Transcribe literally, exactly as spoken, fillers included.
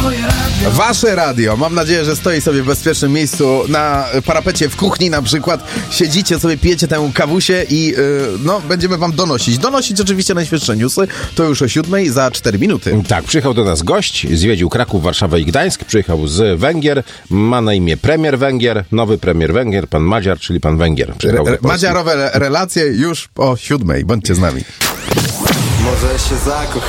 Wasze radio, mam nadzieję, że stoi sobie w bezpiecznym miejscu na parapecie w kuchni na przykład. Siedzicie sobie, pijecie tę kawusię i yy, no, będziemy wam donosić. Donosić oczywiście najświeższe newsy. To już o siódmej za cztery minuty. Tak, przyjechał do nas gość, zwiedził Kraków, Warszawę i Gdańsk, przyjechał z Węgier, ma na imię premier Węgier, nowy premier Węgier, pan Madziar, czyli pan Węgier. Re- re- Madziarowe relacje już o siódmej. Bądźcie z nami. Może się zakochać.